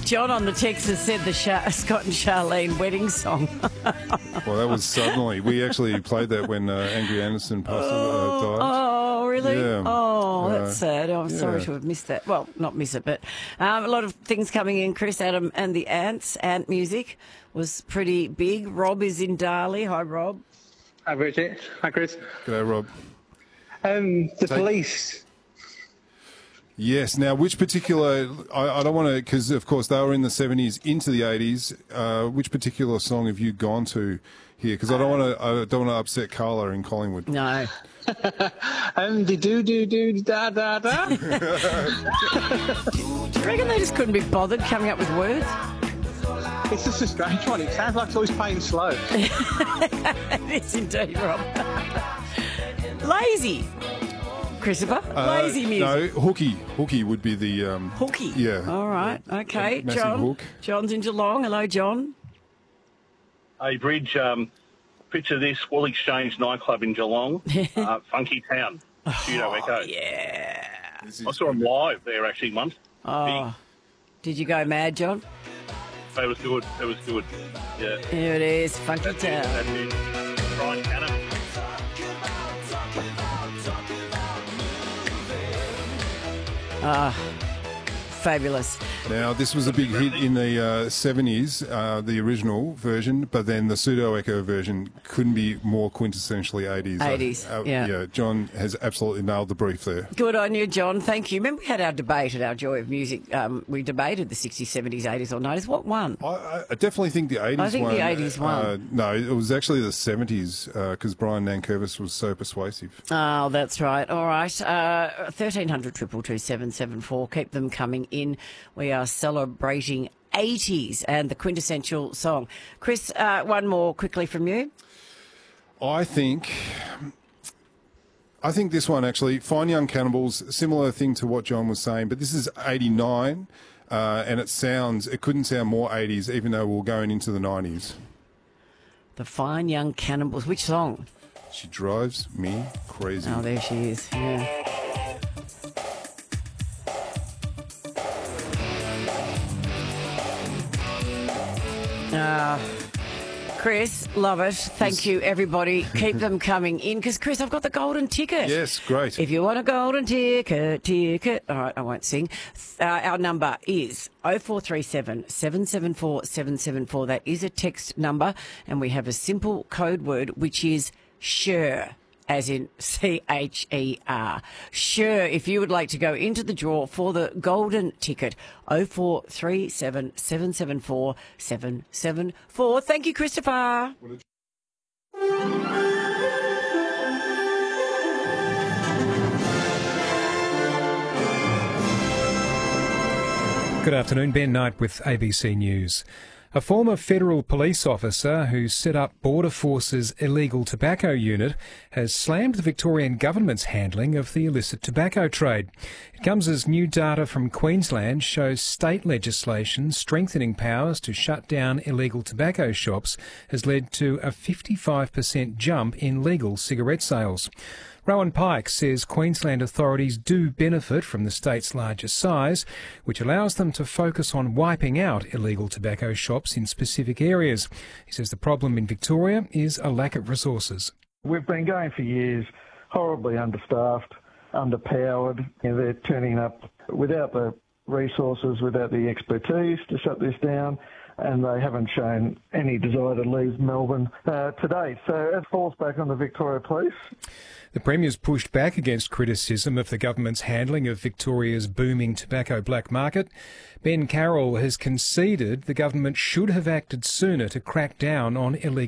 John on the text has said the Scott and Charlene wedding song. Well, that was suddenly. We actually played that when Angry Anderson died. Oh, really? Yeah. Oh, that's sad. I'm sorry to have missed that. Well, not miss it, but a lot of things coming in. Chris, Adam and the Ants. Ant music was pretty big. Rob is in Darley. Hi, Rob. Hi, Bridget. Hi, Chris. G'day, Rob. The police. Yes. Now, which particular? I don't want to, because of course they were in the 70s into the 80s. Which particular song have you gone to here? Because I don't want to upset Carla in Collingwood. No. The do da da da. Do you reckon they just couldn't be bothered coming up with words? It's just a strange one. It sounds like it's always playing slow. It is indeed, Rob. Lazy. Christopher? Lazy music. No, Hooky. Hooky would be the... Hooky? Yeah. All right, okay. Massive John. hook. John's in Geelong. Hello, John. Hey, Bridge, picture this, Wall Exchange nightclub in Geelong, Funky Town, Studio Echo. Yeah. I saw him live there actually once. Oh. Did you go mad, John? It was good. It was good. Yeah. Here it is, Funky Town. That's it. Brian Cannon. Fabulous. Now, this was a big hit in the 70s, the original version, but then the pseudo-echo version couldn't be more quintessentially 80s. 80s, yeah. Yeah, John has absolutely nailed the brief there. Good on you, John. Thank you. Remember we had our debate at our Joy of Music. We debated the 60s, 70s, 80s or 90s. What won? I definitely think the 80s won. I think the 80s won. No, it was actually the 70s because Brian Nankervis was so persuasive. Oh, that's right. All right. 1300 222 774. Keep them coming in. We are celebrating 80s and the quintessential song. Chris, one more quickly from you. I think this one actually, Fine Young Cannibals, similar thing to what John was saying, but this is 89 and it couldn't sound more 80s even though we're going into the 90s. The Fine Young Cannibals. Which song? She Drives Me Crazy. Oh, there she is. Yeah. Chris, love it. Thank you, everybody. Keep them coming in because, Chris, I've got the golden ticket. Yes, great. If you want a golden ticket. All right, I won't sing. Our number is 0437 774 774. That is a text number, and we have a simple code word, which is SURE. As in CHER. Sure, if you would like to go into the draw for the golden ticket, 0437 774 774. Thank you, Christopher. Good afternoon, Ben Knight with ABC News. A former federal police officer who set up Border Force's illegal tobacco unit has slammed the Victorian government's handling of the illicit tobacco trade. It comes as new data from Queensland shows state legislation strengthening powers to shut down illegal tobacco shops has led to a 55% jump in legal cigarette sales. Rowan Pike says Queensland authorities do benefit from the state's larger size, which allows them to focus on wiping out illegal tobacco shops in specific areas. He says the problem in Victoria is a lack of resources. We've been going for years, horribly understaffed, underpowered. They're turning up without the resources, without the expertise to shut this down, and they haven't shown any desire to leave Melbourne to date. So it falls back on the Victoria Police. The Premier's pushed back against criticism of the government's handling of Victoria's booming tobacco black market. Ben Carroll has conceded the government should have acted sooner to crack down on illegal